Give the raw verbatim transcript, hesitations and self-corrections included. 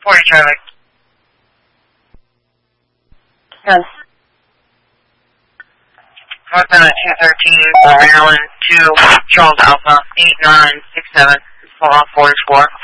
forty traffic. Yes. Northbound at two thirteen, Maryland, two, Charles Alpha, eight nine six seven, four forty-four.